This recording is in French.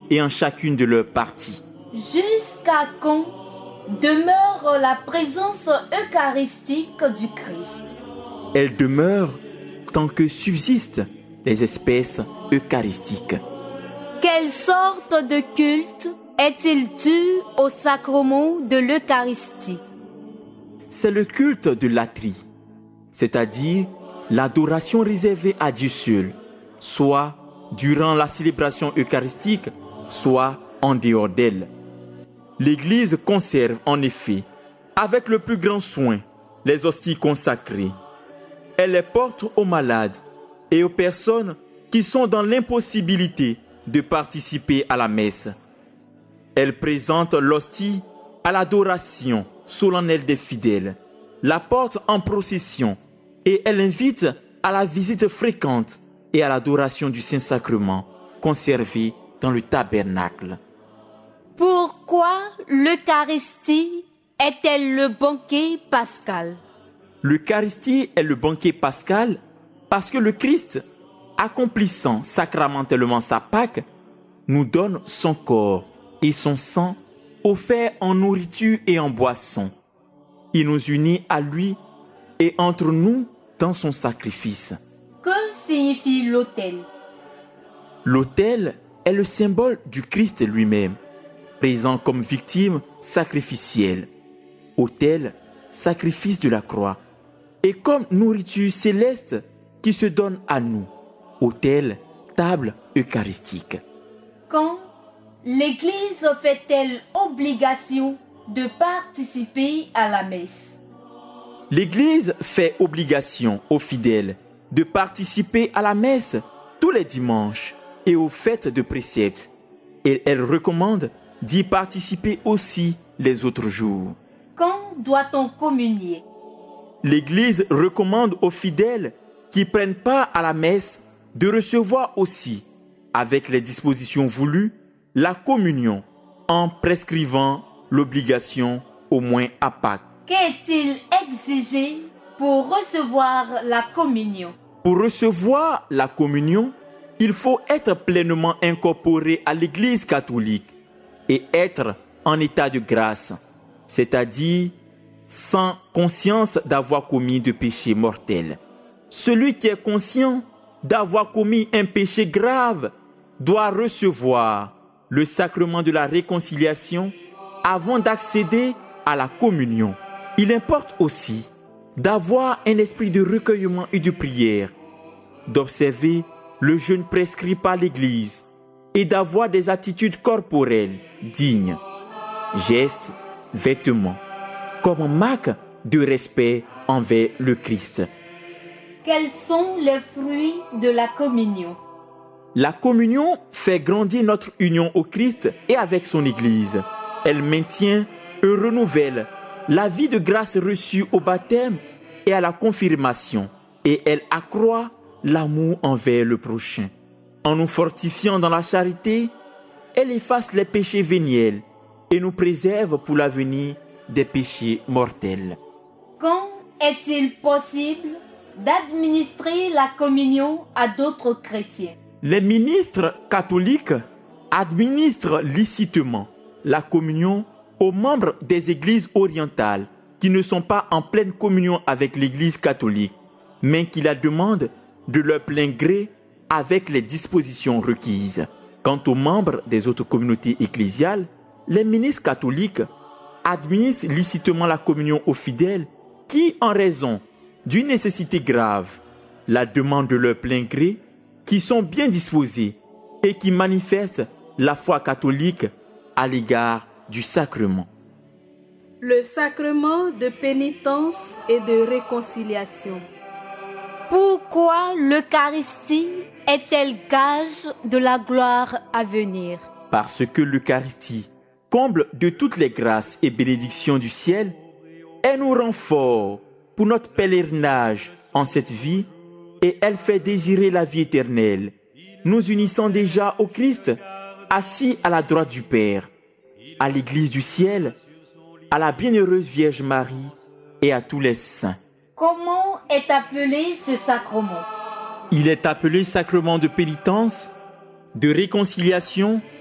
et en chacune de leurs parties. Jusqu'à quand demeure la présence eucharistique du Christ? Elle demeure tant que subsistent les espèces eucharistiques. Quelle sorte de culte est-il dû au sacrement de l'Eucharistie? C'est le culte de latrie, c'est-à-dire l'adoration réservée à Dieu seul, soit durant la célébration eucharistique, soit en dehors d'elle. L'Église conserve en effet, avec le plus grand soin, les hosties consacrées. Elle les porte aux malades et aux personnes qui sont dans l'impossibilité de participer à la messe. Elle présente l'hostie à l'adoration solennelle des fidèles, la porte en procession et elle invite à la visite fréquente et à l'adoration du Saint-Sacrement conservé dans le tabernacle. Pourquoi l'Eucharistie est-elle le banquet pascal? L'Eucharistie est le banquet pascal parce que le Christ, accomplissant sacramentellement sa Pâque, nous donne son corps et son sang offerts en nourriture et en boisson. Il nous unit à lui et entre nous dans son sacrifice. Que signifie l'autel? L'autel est le symbole du Christ lui-même, présent comme victime sacrificielle. Autel, sacrifice de la croix. Et comme nourriture céleste qui se donne à nous. Autel, table eucharistique. Quand l'Église fait-elle obligation de participer à la messe? L'Église fait obligation aux fidèles de participer à la messe tous les dimanches et aux fêtes de préceptes. Et elle recommande d'y participer aussi les autres jours. Quand doit-on communier? L'Église recommande aux fidèles qui ne prennent pas à la messe de recevoir aussi, avec les dispositions voulues, la communion en prescrivant l'obligation au moins à Pâques. Qu'est-il exigé pour recevoir la communion? Pour recevoir la communion, il faut être pleinement incorporé à l'Église catholique et être en état de grâce, c'est-à-dire sans conscience d'avoir commis de péché mortel. Celui qui est conscient d'avoir commis un péché grave doit recevoir le sacrement de la réconciliation avant d'accéder à la communion. Il importe aussi d'avoir un esprit de recueillement et de prière, d'observer le jeûne prescrit par l'Église et d'avoir des attitudes corporelles dignes, gestes, vêtements, comme marque de respect envers le Christ. Quels sont les fruits de la communion? La communion fait grandir notre union au Christ et avec son Église. Elle maintient et renouvelle la vie de grâce reçue au baptême et à la confirmation, et elle accroît l'amour envers le prochain. En nous fortifiant dans la charité, elle efface les péchés véniels et nous préserve pour l'avenir des péchés mortels. Quand est-il possible d'administrer la communion à d'autres chrétiens? Les ministres catholiques administrent licitement la communion aux membres des églises orientales qui ne sont pas en pleine communion avec l'Église catholique, mais qui la demandent de leur plein gré avec les dispositions requises. Quant aux membres des autres communautés ecclésiales, les ministres catholiques administrent licitement la communion aux fidèles qui, en raison d'une nécessité grave, la demandent de leur plein gré, qui sont bien disposés et qui manifestent la foi catholique à l'égard du sacrement. Le sacrement de pénitence et de réconciliation. Pourquoi l'Eucharistie est-elle gage de la gloire à venir? Parce que l'Eucharistie comble de toutes les grâces et bénédictions du ciel, elle nous rend forts pour notre pèlerinage en cette vie et elle fait désirer la vie éternelle, nous unissant déjà au Christ, assis à la droite du Père, à l'Église du ciel, à la bienheureuse Vierge Marie et à tous les saints. Comment est appelé ce sacrement? Il est appelé sacrement de pénitence, de réconciliation